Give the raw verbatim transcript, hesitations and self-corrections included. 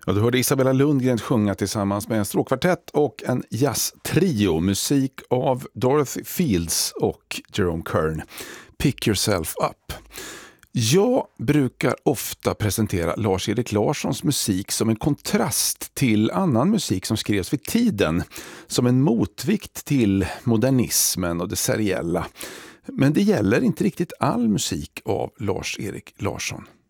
Ja, du hörde Isabella Lundgren sjunga tillsammans med en stråkkvartett och en jazztrio, musik av Dorothy Fields och Jerome Kern. Pick Yourself Up. Jag brukar ofta presentera Lars-Erik Larssons musik som en kontrast till annan musik som skrevs vid tiden, som en motvikt till modernismen och det seriella. Men det gäller inte riktigt all musik av Lars-Erik Larsson.